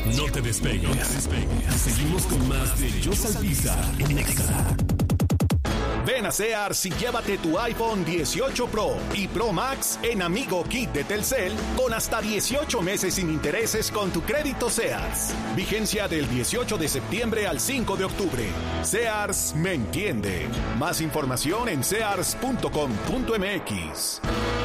No te despegues. Seguimos con más de Yo Salpiza en Nexa. Ven a Sears y llévate tu iPhone 18 Pro y Pro Max en Amigo Kit de Telcel con hasta 18 meses sin intereses con tu crédito Sears. Vigencia del 18 de septiembre al 5 de octubre. Sears me entiende. Más información en sears.com.mx.